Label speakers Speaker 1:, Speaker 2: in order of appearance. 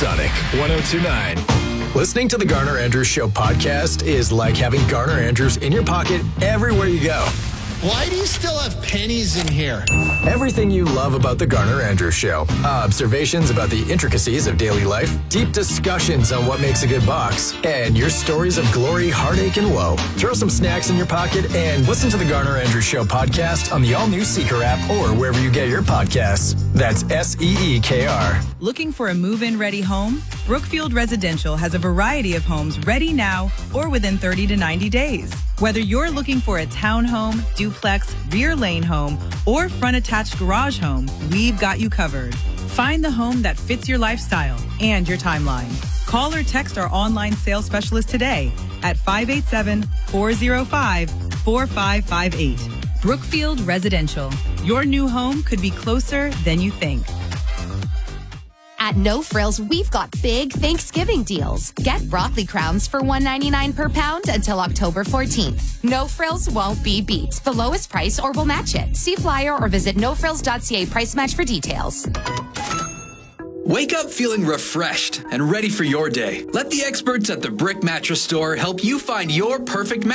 Speaker 1: Supersonic 102.9. Listening to the Garner Andrews Show podcast is like having Garner Andrews in your pocket everywhere you go.
Speaker 2: Why do you still have pennies in here?
Speaker 1: Everything you love about the Garner Andrews Show. Observations about the intricacies of daily life, deep discussions on what makes a good box, and your stories of glory, heartache, and woe. Throw some snacks in your pocket and listen to the Garner Andrews Show podcast on the all-new Seeker app or wherever you get your podcasts. That's SEEKR.
Speaker 3: Looking for a move-in ready home? Brookfield Residential has a variety of homes ready now or within 30 to 90 days. Whether you're looking for a townhome, duplex, rear lane home, or front attached garage home, we've got you covered. Find the home that fits your lifestyle and your timeline. Call or text our online sales specialist today at 587-405-4558. Brookfield Residential. Your new home could be closer than you think.
Speaker 4: At No Frills, we've got big Thanksgiving deals. Get broccoli crowns for $1.99 per pound until October 14th. No Frills won't be beat. The lowest price or we'll match it. See flyer or visit nofrills.ca price match for details.
Speaker 5: Wake up feeling refreshed and ready for your day. Let the experts at the Brick Mattress Store help you find your perfect mattress.